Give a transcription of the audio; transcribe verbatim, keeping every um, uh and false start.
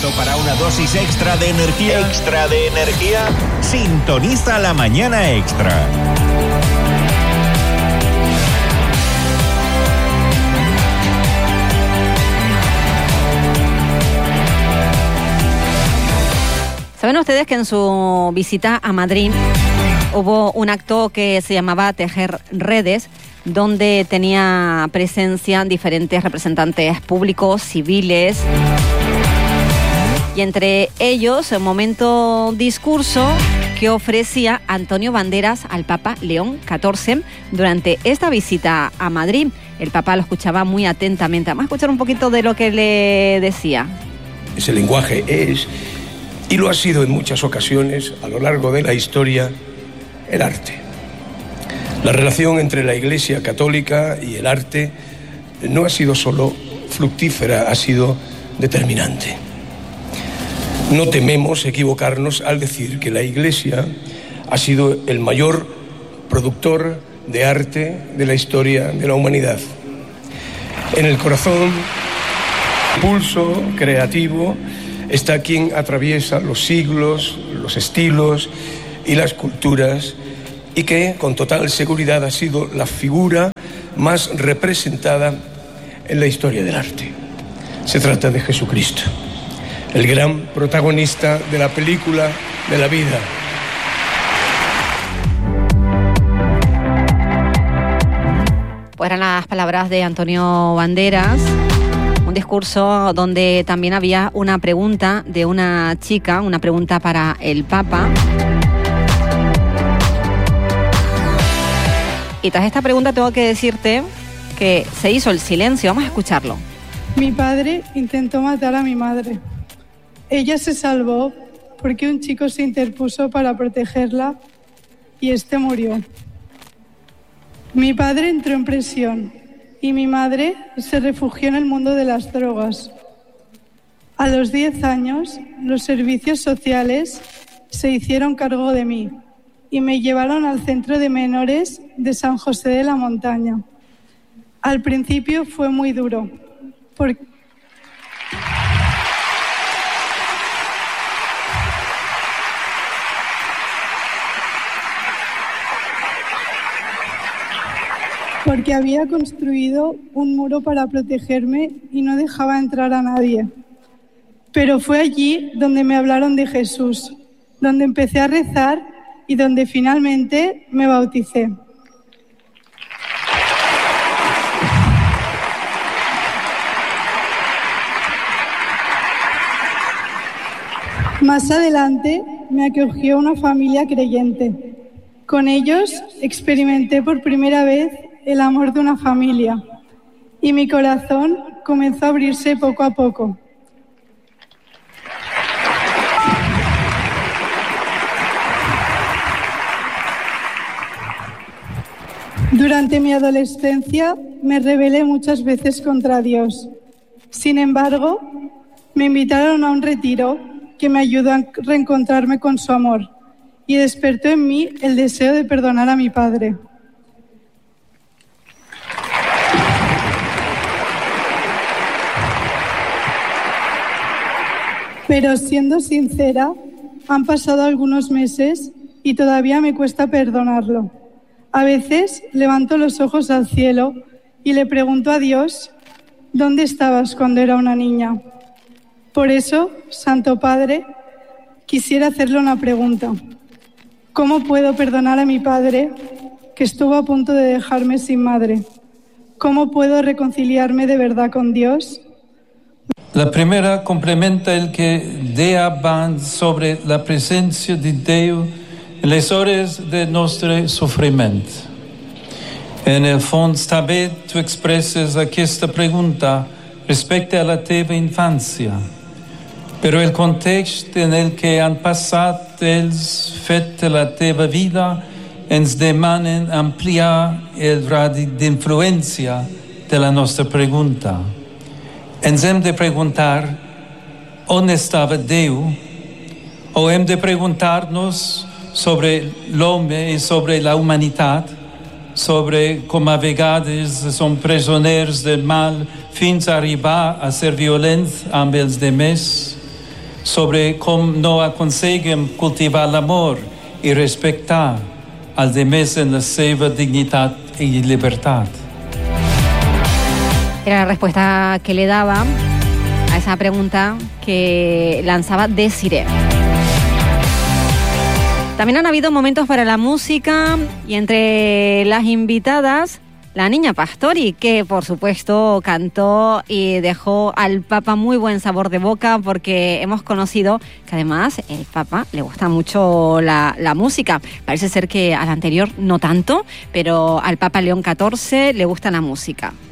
¿Listo para una dosis extra de energía? ¿Extra de energía? Sintoniza La Mañana Extra. ¿Saben ustedes que en su visita a Madrid hubo un acto que se llamaba Tejer Redes, donde tenía presencia diferentes representantes públicos, civiles, y entre ellos un momento discurso que ofrecía Antonio Banderas al Papa León catorce durante esta visita a Madrid? El Papa lo escuchaba muy atentamente. Vamos a escuchar un poquito de lo que le decía. Ese lenguaje es, y lo ha sido en muchas ocasiones a lo largo de la historia, el arte. La relación entre la Iglesia Católica y el arte no ha sido solo fructífera, ha sido determinante. No tememos equivocarnos al decir que la Iglesia ha sido el mayor productor de arte de la historia de la humanidad. En el corazón, pulso creativo, está quien atraviesa los siglos, los estilos y las culturas, y que con total seguridad ha sido la figura más representada en la historia del arte. Se trata de Jesucristo, el gran protagonista de la película de la vida. Pues eran las palabras de Antonio Banderas. Un discurso donde también había una pregunta de una chica, una pregunta para el Papa. Y tras esta pregunta tengo que decirte que se hizo el silencio. Vamos a escucharlo. Mi padre intentó matar a mi madre. Ella se salvó porque un chico se interpuso para protegerla y este murió. Mi padre entró en prisión y mi madre se refugió en el mundo de las drogas. A los diez años, los servicios sociales se hicieron cargo de mí y me llevaron al centro de menores de San José de la Montaña. Al principio fue muy duro, porque porque había construido un muro para protegerme y no dejaba entrar a nadie. Pero fue allí donde me hablaron de Jesús, donde empecé a rezar y donde finalmente me bauticé. Más adelante me acogió una familia creyente. Con ellos experimenté por primera vez el amor de una familia y mi corazón comenzó a abrirse poco a poco. Durante mi adolescencia me rebelé muchas veces contra Dios. Sin embargo, me invitaron a un retiro que me ayudó a reencontrarme con su amor y despertó en mí el deseo de perdonar a mi padre. Pero siendo sincera, han pasado algunos meses y todavía me cuesta perdonarlo. A veces levanto los ojos al cielo y le pregunto a Dios, ¿dónde estabas cuando era una niña? Por eso, Santo Padre, quisiera hacerle una pregunta. ¿Cómo puedo perdonar a mi padre que estuvo a punto de dejarme sin madre? ¿Cómo puedo reconciliarme de verdad con Dios? La primera complementa el que dea van sobre la presencia de Dios en las horas de nuestro sufrimiento. En el fons també tu expresses aquesta pregunta respecte a la teva infància, però el context en el que han passat els fets de la teva vida ens demanen ampliar el radi d'influència de la nostra pregunta. Ens hem de preguntar on estava Déu, o hem de preguntar-nos sobre l'home i sobre la humanitat, sobre com a vegades som presoners del mal fins a arribar a ser violents amb els demés. sobre cómo no consiguen cultivar el amor y respetar al demás en la seva dignidad y libertad. Era la respuesta que le daba a esa pregunta que lanzaba Desiree. También han habido momentos para la música y entre las invitadas, la niña Pastori, que por supuesto cantó y dejó al Papa muy buen sabor de boca, porque hemos conocido que además el Papa le gusta mucho la, la música. Parece ser que al anterior no tanto, pero al Papa León catorce le gusta la música.